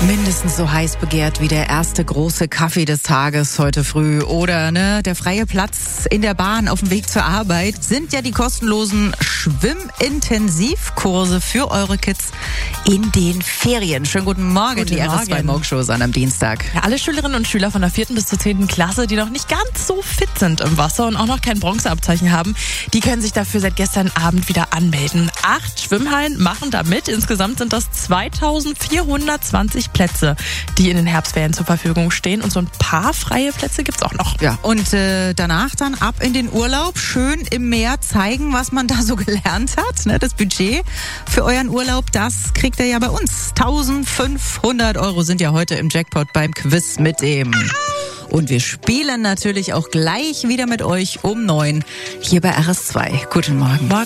Mindestens so heiß begehrt wie der erste große Kaffee des Tages heute früh oder der freie Platz in der Bahn auf dem Weg zur Arbeit sind ja die kostenlosen Schwimmintensivkurse für eure Kids in den Ferien. Schönen guten Morgen, die RS2 Morgenshow an am Dienstag. Ja, alle Schülerinnen und Schüler von der 4. bis zur 10. Klasse, die noch nicht ganz so fit sind im Wasser und auch noch kein Bronzeabzeichen haben, die können sich dafür seit gestern Abend wieder anmelden. 8 Schwimmhallen machen da mit. Insgesamt sind das 2420 Plätze, die in den Herbstferien zur Verfügung stehen. Und so ein paar freie Plätze gibt's auch noch. Ja, und danach dann ab in den Urlaub. Schön im Meer zeigen, was man da so gelernt hat. Das Budget für euren Urlaub, das kriegt ihr ja bei uns. 1500 € sind ja heute im Jackpot beim Quiz mit dem. Und wir spielen natürlich auch gleich wieder mit euch um 9 hier bei RS2. Guten Morgen.